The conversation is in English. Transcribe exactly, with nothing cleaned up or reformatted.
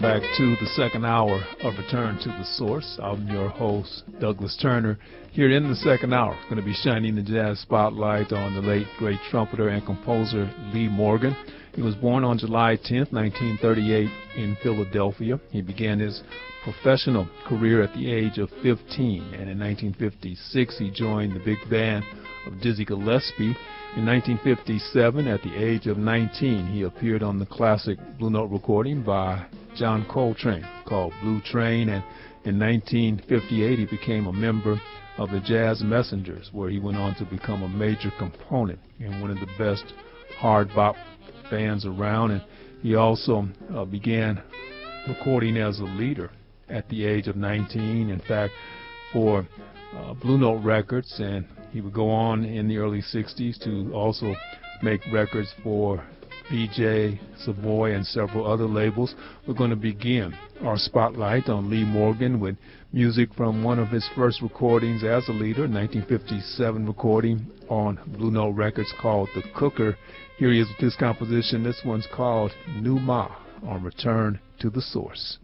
back to the second hour of Return to the Source. I'm your host, Douglas Turner. Here in the second hour, going to be shining the jazz spotlight on the late, great trumpeter and composer Lee Morgan. He was born on July tenth, nineteen thirty-eight in Philadelphia. He began his professional career at the age of fifteen, and in nineteen fifty-six he joined the big band of Dizzy Gillespie. In nineteen fifty-seven, at the age of nineteen, he appeared on the classic Blue Note recording by John Coltrane called Blue Train, and in nineteen fifty-eight he became a member of the Jazz Messengers, where he went on to become a major component in one of the best hard bop bands around, and he also uh, began recording as a leader at the age of nineteen, in fact, for uh, Blue Note Records, and he would go on in the early sixties to also make records for B J, Savoy, and several other labels. We're going to begin our spotlight on Lee Morgan with music from one of his first recordings as a leader, nineteen fifty-seven recording on Blue Note Records called The Cooker. Here he is with this composition. This one's called New Ma on Return to the Source.